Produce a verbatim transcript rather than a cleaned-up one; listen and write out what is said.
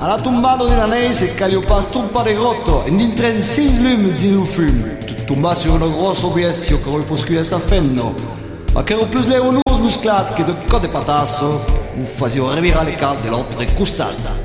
alla tombata di Nanese che gli ho passato un po' di rotto e in trentasei lume di un fumo. Tomba sur un grosso bestia che lo poscuia sta fenno. Ma che ero più leonoso musclato che de code patasso, mi faceva revirare le calde l'altra costata.